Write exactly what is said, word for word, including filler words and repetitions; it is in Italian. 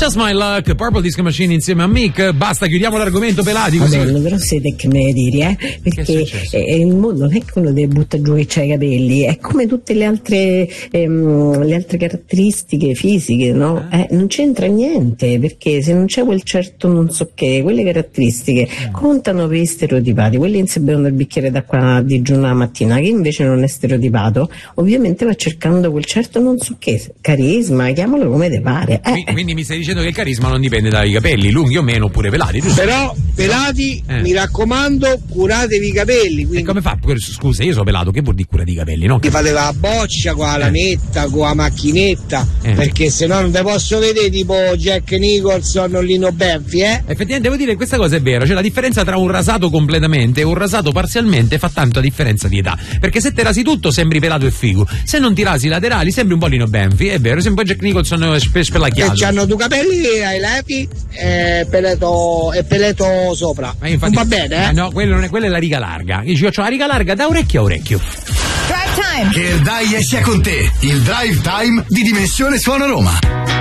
Just My Luck, Purple Disco Machine insieme a Mick. Basta, chiudiamo l'argomento pelati così. Bello, però siete che me ne dire, eh? Perché eh, il mondo non è che uno deve buttare giù che c'ha i capelli, è come tutte le altre ehm, le altre caratteristiche fisiche, no? Eh, non c'entra niente, perché se non c'è quel certo non so che, quelle caratteristiche eh. contano per gli stereotipati. Quelli che si bevono il bicchiere d'acqua a digiuno la mattina, che invece non è stereotipato, ovviamente va cercando quel certo non so che, carisma, chiamalo come te pare. Eh. Quindi, quindi mi stai dicendo che il carisma non dipende dai capelli, lunghi o meno, oppure pelati, giusto? Però, pelati, eh. mi raccomando, curatevi i capelli. Quindi... E come fa? Scusa, io sono pelato, che vuol dire cura di capelli, no? Ti fate la boccia con la eh. lametta, con la macchinetta, eh. perché se no non te posso vedere tipo Jack Nicholson o Lino Benfi, eh? Effettivamente devo dire che questa cosa è vera, cioè la differenza tra un rasato completamente e un rasato parzialmente fa tanta differenza di età, perché se te rasi tutto sembri pelato e figo, se non ti rasi i laterali sembri un po' Lino Benfi, è vero, sembri un po' Jack Nicholson spellacchiato. E c'hanno due capelli ai levi e peleto, e peleto sopra. Ma infatti, non va bene, eh? eh no, quello non è, quella è la riga larga. Io ho la riga larga da orecchio a orecchio. Drive Time! Che il dai esce con te, il Drive Time di Dimensione Suono Roma.